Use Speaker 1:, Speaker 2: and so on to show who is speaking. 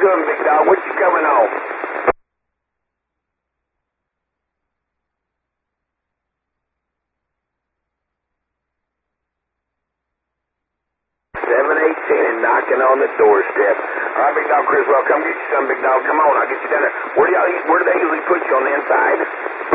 Speaker 1: doing, big dog? What you coming on? 718 and knocking on the doorstep. All right, big dog Criswell, come get you some, big dog. Come on, I'll get you down there. Where do they usually put you, on the inside?